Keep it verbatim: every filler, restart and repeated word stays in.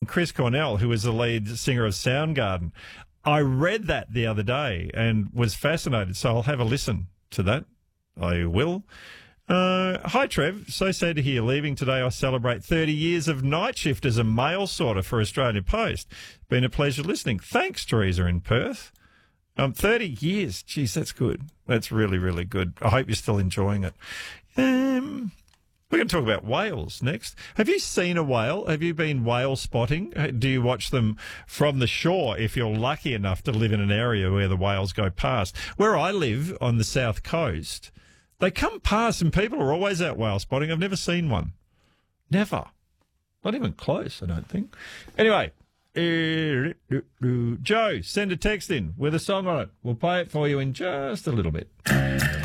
Chris Cornell, who was the lead singer of Soundgarden. I read that the other day and was fascinated, so I'll have a listen to that. I will. Uh, hi, Trev. So sad to hear you leaving today. I celebrate thirty years of night shift as a mail sorter for Australian Post. Been a pleasure listening. Thanks, Teresa in Perth. Um, thirty years. Geez, that's good. That's really, really good. I hope you're still enjoying it. Um, we're going to talk about whales next. Have you seen a whale? Have you been whale spotting? Do you watch them from the shore if you're lucky enough to live in an area where the whales go past? Where I live on the south coast, they come past and people are always out whale spotting. I've never seen one. Never. Not even close, I don't think. Anyway, uh, Joe, send a text in with a song on it. We'll play it for you in just a little bit.